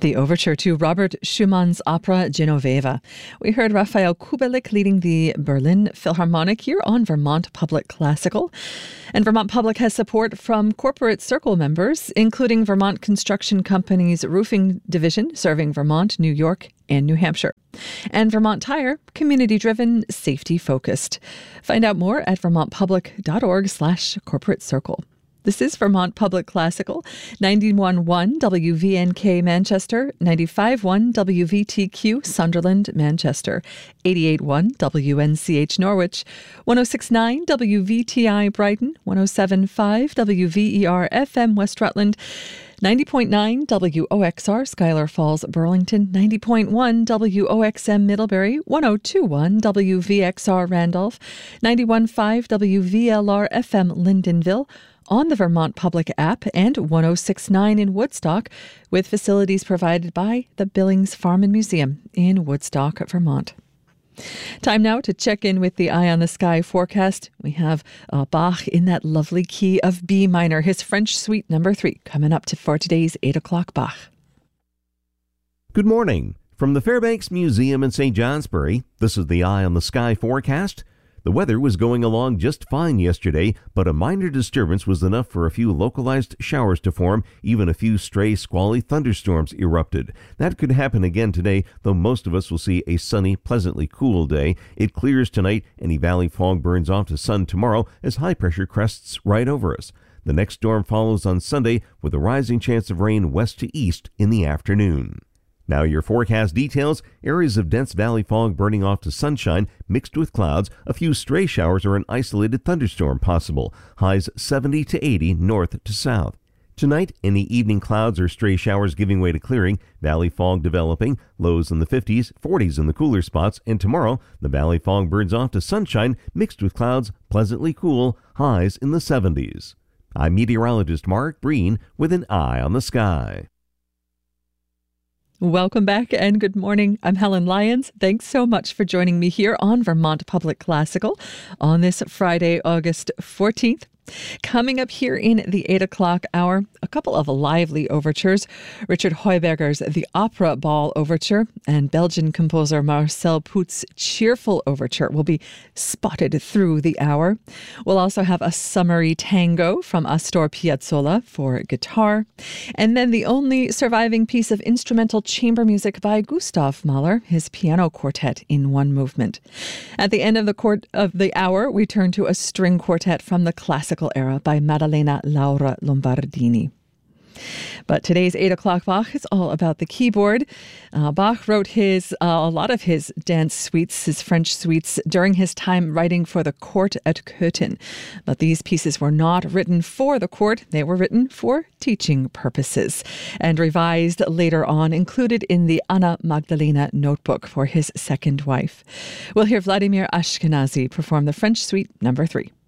The overture to Robert Schumann's opera Genoveva. We heard Raphael Kubelik leading the Berlin Philharmonic here on Vermont Public Classical. And Vermont Public has support from Corporate Circle members, including Vermont Construction Company's roofing division, serving Vermont, New York, and New Hampshire. And Vermont Tire, community-driven, safety-focused. Find out more at vermontpublic.org/corporate circle. This is Vermont Public Classical, 91.1 WVNK Manchester, 95.1 WVTQ Sunderland Manchester, 88.1 WNCH Norwich, 106.9 WVTI Brighton, 107.5 WVER FM West Rutland, 90.9 WOXR Schuyler Falls Burlington, 90.1 WOXM Middlebury, 102.1 WVXR Randolph, 91.5 WVLR FM Lyndonville, on the Vermont Public app, and 106.9 in Woodstock, with facilities provided by the Billings Farm and Museum in Woodstock, Vermont. Time now to check in with the Eye on the Sky forecast. We have Bach in that lovely key of B minor, his French Suite number 3, coming up for today's 8 o'clock Bach. Good morning. From the Fairbanks Museum in St. Johnsbury, this is the Eye on the Sky forecast. The weather was going along just fine yesterday, but a minor disturbance was enough for a few localized showers to form. Even a few stray, squally thunderstorms erupted. That could happen again today, though most of us will see a sunny, pleasantly cool day. It clears tonight. Any valley fog burns off to sun tomorrow as high pressure crests right over us. The next storm follows on Sunday with a rising chance of rain west to east in the afternoon. Now your forecast details. Areas of dense valley fog burning off to sunshine mixed with clouds. A few stray showers or an isolated thunderstorm possible. Highs 70 to 80 north to south. Tonight, any evening clouds or stray showers giving way to clearing. Valley fog developing. Lows in the 50s, 40s in the cooler spots. And tomorrow, the valley fog burns off to sunshine mixed with clouds. Pleasantly cool. Highs in the 70s. I'm meteorologist Mark Breen with an Eye on the Sky. Welcome back and good morning. I'm Helen Lyons. Thanks so much for joining me here on Vermont Public Classical on this Friday, August 14th. Coming up here in the 8 o'clock hour, a couple of lively overtures. Richard Heuberger's The Opera Ball Overture and Belgian composer Marcel Put's cheerful overture will be spotted through the hour. We'll also have a summery tango from Astor Piazzolla for guitar. And then the only surviving piece of instrumental chamber music by Gustav Mahler, his piano quartet in one movement. At the end of the hour, we turn to a string quartet from the classical era by Maddalena Laura Lombardini. But today's 8 o'clock Bach is all about the keyboard. Bach wrote a lot of his dance suites, his French suites, during his time writing for the court at Cöthen. But these pieces were not written for the court. They were written for teaching purposes and revised later on, included in the Anna Magdalena notebook for his second wife. We'll hear Vladimir Ashkenazy perform the French Suite number 3.